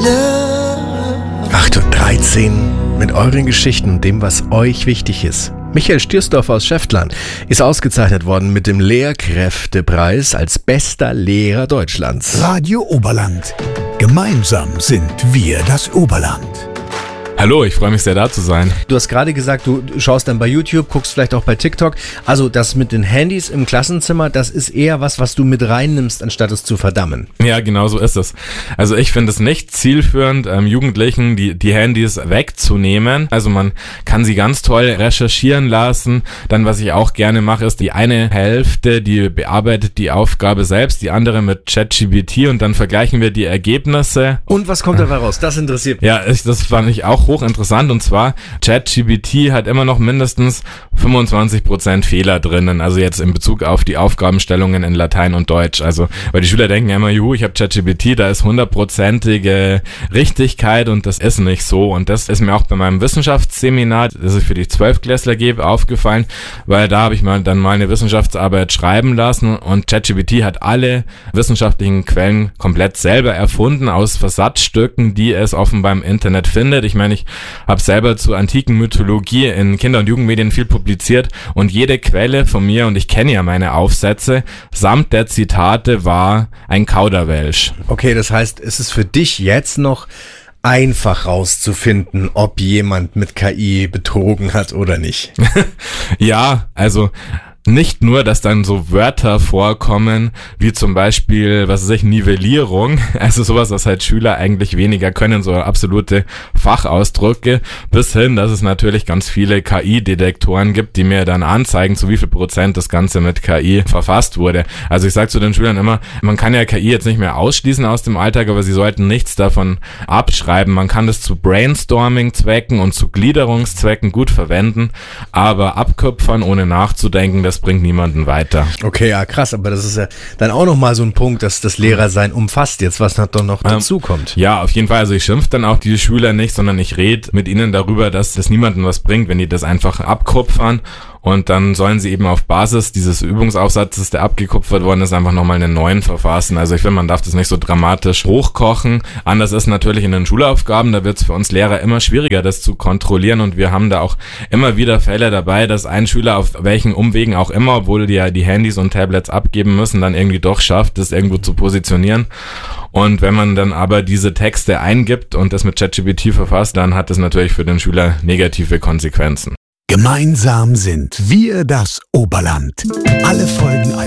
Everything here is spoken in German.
8:13 Uhr mit euren Geschichten und dem, was euch wichtig ist. Michael Stiersdorfer aus Schäftlarn ist ausgezeichnet worden mit dem Lehrkräftepreis als bester Lehrer Deutschlands. Radio Oberland. Gemeinsam sind wir das Oberland. Hallo, ich freue mich sehr, da zu sein. Du hast gerade gesagt, du schaust dann bei YouTube, guckst vielleicht auch bei TikTok. Also das mit den Handys im Klassenzimmer, das ist eher was du mit reinnimmst, anstatt es zu verdammen. Ja, genau so ist es. Also ich finde es nicht zielführend, Jugendlichen die Handys wegzunehmen. Also man kann sie ganz toll recherchieren lassen. Dann, was ich auch gerne mache, ist die eine Hälfte, die bearbeitet die Aufgabe selbst, die andere mit ChatGPT und dann vergleichen wir die Ergebnisse. Und was kommt dabei raus? Das interessiert mich. Ja, das fand ich auch hochinteressant, und zwar ChatGPT hat immer noch mindestens 25% Fehler drinnen, also jetzt in Bezug auf die Aufgabenstellungen in Latein und Deutsch, also weil die Schüler denken ja immer, juhu, ich habe ChatGPT, da ist 100%ige Richtigkeit, und das ist nicht so, und das ist mir auch bei meinem Wissenschaftsseminar, das ich für die 12-Klässler gebe, aufgefallen, weil da habe ich dann mal eine Wissenschaftsarbeit schreiben lassen und ChatGPT hat alle wissenschaftlichen Quellen komplett selber erfunden aus Versatzstücken, die es offenbar im Internet findet. Ich meine, ich habe selber zur antiken Mythologie in Kinder- und Jugendmedien viel publiziert und jede Quelle von mir, und ich kenne ja meine Aufsätze, samt der Zitate war ein Kauderwelsch. Okay, das heißt, es ist für dich jetzt noch einfach rauszufinden, ob jemand mit KI betrogen hat oder nicht. Ja, also nicht nur, dass dann so Wörter vorkommen, wie zum Beispiel, Nivellierung, also sowas, was halt Schüler eigentlich weniger können, so absolute Fachausdrücke, bis hin, dass es natürlich ganz viele KI-Detektoren gibt, die mir dann anzeigen, zu wie viel Prozent das Ganze mit KI verfasst wurde. Also ich sage zu den Schülern immer, man kann ja KI jetzt nicht mehr ausschließen aus dem Alltag, aber sie sollten nichts davon abschreiben. Man kann das zu Brainstorming-Zwecken und zu Gliederungszwecken gut verwenden, aber abköpfern, ohne nachzudenken, das bringt niemanden weiter. Okay, ja krass, aber das ist ja dann auch nochmal so ein Punkt, dass das Lehrersein umfasst jetzt, was doch noch dazu kommt. Ja, auf jeden Fall, also ich schimpfe dann auch die Schüler nicht, sondern ich rede mit ihnen darüber, dass das niemandem was bringt, wenn die das einfach abkupfern. Und dann sollen sie eben auf Basis dieses Übungsaufsatzes, der abgekupfert worden ist, einfach nochmal einen neuen verfassen. Also ich finde, man darf das nicht so dramatisch hochkochen. Anders ist natürlich in den Schulaufgaben, da wird es für uns Lehrer immer schwieriger, das zu kontrollieren. Und wir haben da auch immer wieder Fälle dabei, dass ein Schüler auf welchen Umwegen auch immer, obwohl die ja die Handys und Tablets abgeben müssen, dann irgendwie doch schafft, das irgendwo zu positionieren. Und wenn man dann aber diese Texte eingibt und das mit ChatGPT verfasst, dann hat das natürlich für den Schüler negative Konsequenzen. Gemeinsam sind wir das Oberland. Alle Folgen